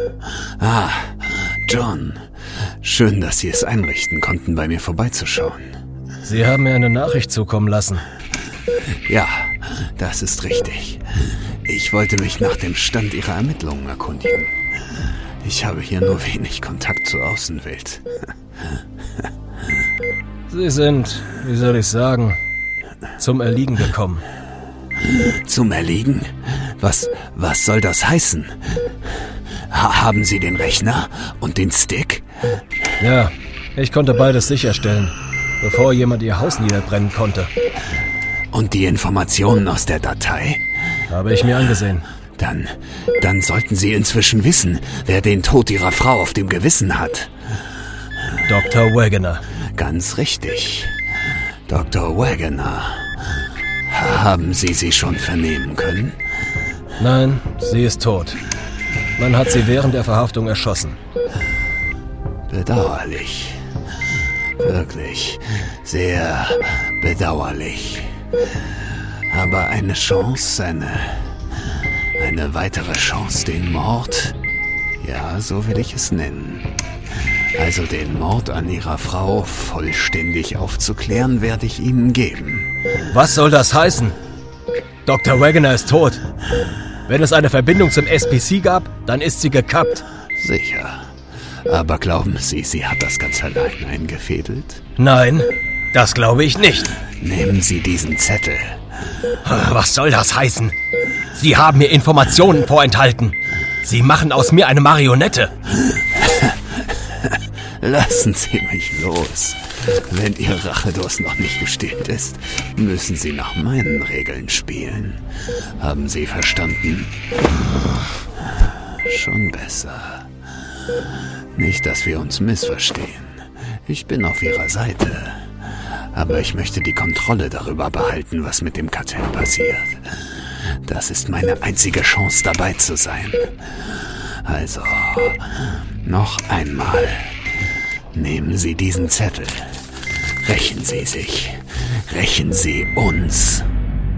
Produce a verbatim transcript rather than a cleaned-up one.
Ah, John. Schön, dass Sie es einrichten konnten, bei mir vorbeizuschauen. Sie haben mir eine Nachricht zukommen lassen. Ja, das ist richtig. Ich wollte mich nach dem Stand Ihrer Ermittlungen erkundigen. Ich habe hier nur wenig Kontakt zur Außenwelt. Sie sind, wie soll ich sagen, zum Erliegen gekommen. Zum Erliegen? Was, was soll das heißen? Ha- haben Sie den Rechner und den Stick? Ja, ich konnte beides sicherstellen, bevor jemand Ihr Haus niederbrennen konnte. Und die Informationen aus der Datei? Habe ich mir angesehen. Dann, dann sollten Sie inzwischen wissen, wer den Tod Ihrer Frau auf dem Gewissen hat. Doktor Wegener. Ganz richtig. Doktor Wegener. Haben Sie sie schon vernehmen können? Nein, sie ist tot. Man hat sie während der Verhaftung erschossen. Bedauerlich. Wirklich sehr bedauerlich. Aber eine Chance, eine, eine weitere Chance, den Mord, ja, so will ich es nennen. Also den Mord an Ihrer Frau vollständig aufzuklären, werde ich Ihnen geben. Was soll das heißen? Doktor Wegener ist tot. Wenn es eine Verbindung zum S P C gab, dann ist sie gekappt. Sicher. Aber glauben Sie, sie hat das ganz allein eingefädelt? Nein, das glaube ich nicht. Nehmen Sie diesen Zettel. Was soll das heißen? Sie haben mir Informationen vorenthalten. Sie machen aus mir eine Marionette. Lassen Sie mich los. Wenn Ihr Rachedurst noch nicht gestillt ist, müssen Sie nach meinen Regeln spielen. Haben Sie verstanden? Schon besser. Nicht, dass wir uns missverstehen. Ich bin auf Ihrer Seite. Aber ich möchte die Kontrolle darüber behalten, was mit dem Kartell passiert. Das ist meine einzige Chance, dabei zu sein. Also, noch einmal. Nehmen Sie diesen Zettel. Rächen Sie sich. Rächen Sie uns.